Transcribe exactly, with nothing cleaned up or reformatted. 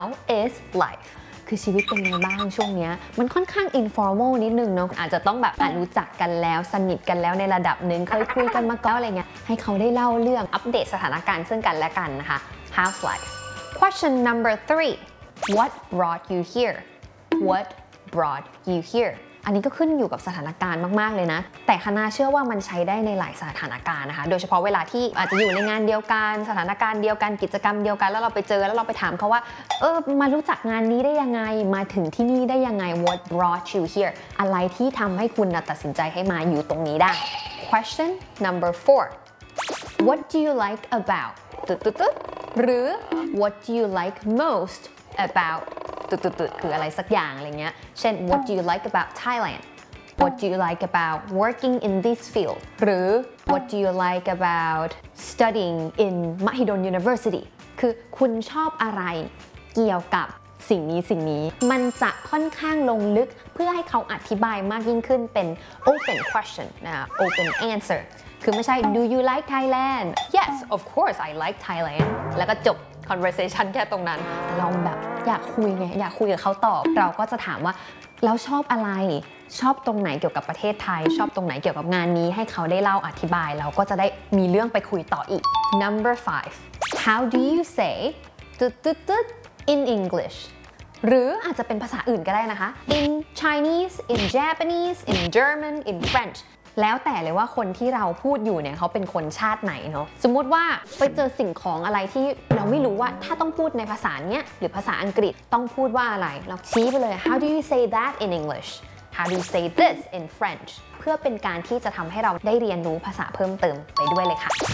How is life คือชีวิตเป็นไงบ้างช่วงนี้มันค่อนข้าง informal นิดนึงเนาะอาจจะต้องแบบรู้จักกันแล้วสนิทกันแล้วในระดับหนึ่งเคยคุยกันมาก่อนอะไรเงี้ยให้เขาได้เล่าเรื่องอัปเดตสถานการณ์ซึ่งกันและกันนะคะ How's life Question number three What brought you here What brought you here อันนี้ก็ขึ้นอยู่กับสถานการณ์มากๆเลยนะแต่คณะเชื่อว่ามันใช้ได้ในหลายสถานการณ์นะคะโดยเฉพาะเวลาที่อาจจะอยู่ในงานเดียวกันสถานการณ์เดียวกันกิจกรรมเดียวกันแล้วเราไปเจอแล้วเราไปถามเขาว่าเออมารู้จักงานนี้ได้ยังไงมาถึงที่นี่ได้ยังไง What brought you here อะไรที่ทำให้คุณตัดสินใจให้มาอยู่ตรงนี้ได้ Question number four What do you like about ตึ๊ดๆๆหรือ What do you like most aboutตุดๆคืออะไรสักอย่างอะไรเงี้ยเช่น What do you like about Thailand What do you like about working in this field หรือ What do you like about studying in Mahidol University คือคุณชอบอะไรเกี่ยวกับสิ่งนี้สิ่งนี้มันจะค่อนข้างลงลึกเพื่อให้เขาอธิบายมากยิ่งขึ้นเป็น open question นะ open answer คือไม่ใช่ Do you like Thailand Yes of course I like Thailand แล้วก็จบ conversation แค่ตรงนั้นเราแบบอยากคุยไงอยากคุยกับเขาตอบเราก็จะถามว่าแล้วชอบอะไรชอบตรงไหนเกี่ยวกับประเทศไทยชอบตรงไหนเกี่ยวกับงานนี้ให้เขาได้เล่าอธิบายเราก็จะได้มีเรื่องไปคุยต่ออีก Number five How do you say ตึ๊ดตึ๊ดตึ๊ด in English หรืออาจจะเป็นภาษาอื่นก็ได้นะคะ in Chinese in Japanese in German in French แล้วแต่เลยว่าคนที่เราพูดอยู่เนี่ยเขาเป็นคนชาติไหนเนาะสมมุติว่าไปเจอสิ่งของอะไรที่เราไม่รู้ว่าถ้าต้องพูดในภาษาเนี้ยหรือภาษาอังกฤษต้องพูดว่าอะไรเราชี้ไปเลย How do you say that in English How do you say this in French เพื่อเป็นการที่จะทำให้เราได้เรียนรู้ภาษาเพิ่มเติมไปด้วยเลยค่ะ